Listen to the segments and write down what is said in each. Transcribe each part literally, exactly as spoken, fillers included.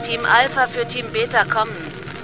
Team Alpha für Team Beta kommen.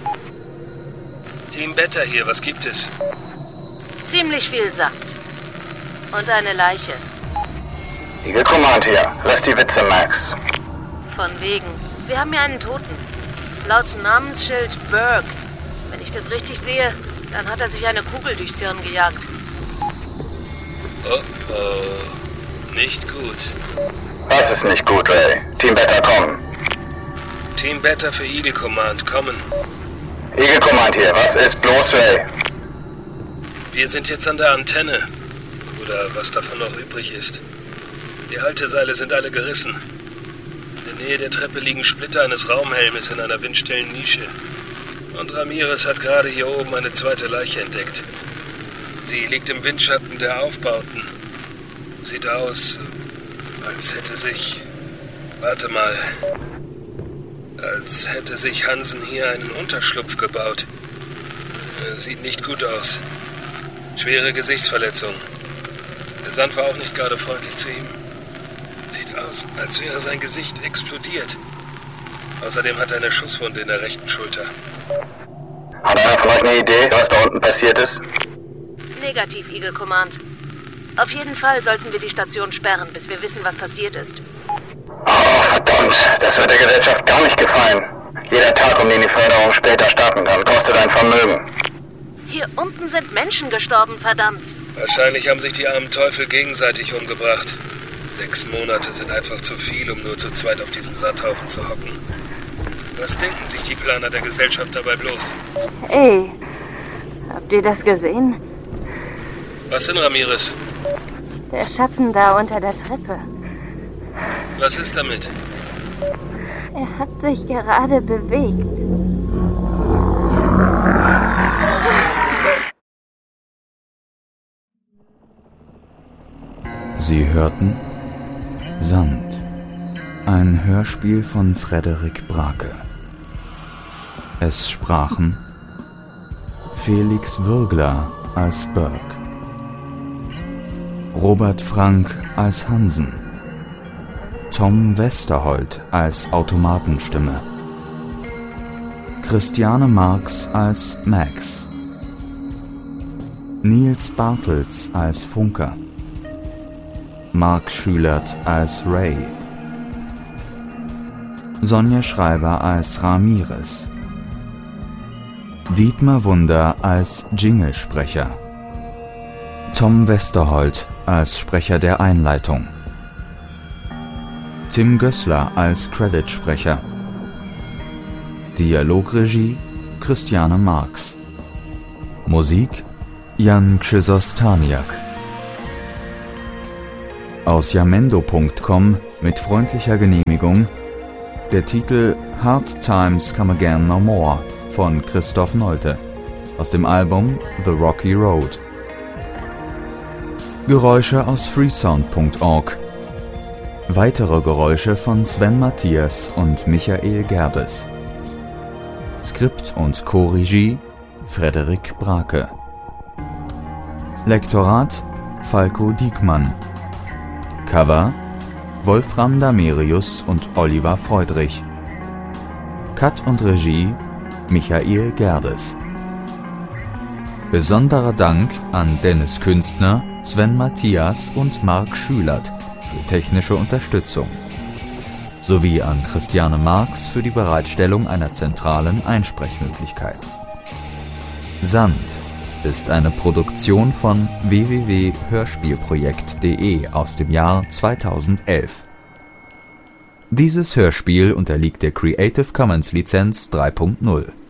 Team Beta hier, was gibt es? Ziemlich viel Sand. Und eine Leiche. Eagle Command hier. Lass die Witze, Max. Von wegen. Wir haben hier einen Toten. Laut Namensschild Burke. Wenn ich das richtig sehe, dann hat er sich eine Kugel durchs Hirn gejagt. Oh oh. Nicht gut. Was ist nicht gut, Ray? Team Beta kommen. Team Beta für Eagle Command kommen. Eagle Command hier. Was ist bloß, Ray? Wir sind jetzt an der Antenne. Oder was davon noch übrig ist. Die Halteseile sind alle gerissen. In der Nähe der Treppe liegen Splitter eines Raumhelmes in einer windstillen Nische. Und Ramirez hat gerade hier oben eine zweite Leiche entdeckt. Sie liegt im Windschatten der Aufbauten. Sieht aus, als hätte sich... Warte mal. Als hätte sich Hansen hier einen Unterschlupf gebaut. Sieht nicht gut aus. Schwere Gesichtsverletzung. Der Sand war auch nicht gerade freundlich zu ihm. Sieht aus, als wäre sein Gesicht explodiert. Außerdem hat er eine Schusswunde in der rechten Schulter. Hat einer von euch eine Idee, was da unten passiert ist? Negativ, Eagle Command. Auf jeden Fall sollten wir die Station sperren, bis wir wissen, was passiert ist. Oh, verdammt. Das wird der Gesellschaft gar nicht gefallen. Jeder Tag, um den die Förderung später starten kann, kostet ein Vermögen. Hier unten sind Menschen gestorben, verdammt. Wahrscheinlich haben sich die armen Teufel gegenseitig umgebracht. Sechs Monate sind einfach zu viel, um nur zu zweit auf diesem Sandhaufen zu hocken. Was denken sich die Planer der Gesellschaft dabei bloß? Ey, habt ihr das gesehen? Was denn, Ramirez? Der Schatten da unter der Treppe. Was ist damit? Er hat sich gerade bewegt. Sie hörten Sand, ein Hörspiel von Frederik Brake. Es sprachen Felix Würgler als Burke, Robert Frank als Hansen, Tom Westerholt als Automatenstimme, Christiane Marx als Max, Nils Bartels als Funker, Mark Schülert als Ray, Sonja Schreiber als Ramirez, Dietmar Wunder als Jinglesprecher, Tom Westerholt als Sprecher der Einleitung, Tim Gößler als Creditsprecher, Dialogregie Christiane Marx, Musik Jan Krzystaniak. Aus Jamendo Punkt com mit freundlicher Genehmigung der Titel Hard Times Come Again No More von Christoph Nolte aus dem Album The Rocky Road. Geräusche aus freesound Punkt org. Weitere Geräusche von Sven Matthias und Michael Gerbes. Skript und Co-Regie Frederik Brake. Lektorat Falco Diekmann. Cover Wolfram Damerius und Oliver Freudrich. Cut und Regie Michael Gerdes. Besonderer Dank an Dennis Künstner, Sven Matthias und Mark Schülert für technische Unterstützung. Sowie an Christiane Marx für die Bereitstellung einer zentralen Einsprechmöglichkeit. Sand ist eine Produktion von w w w punkt hörspielprojekt punkt de aus dem Jahr zweitausendelf. Dieses Hörspiel unterliegt der Creative Commons Lizenz drei Punkt null.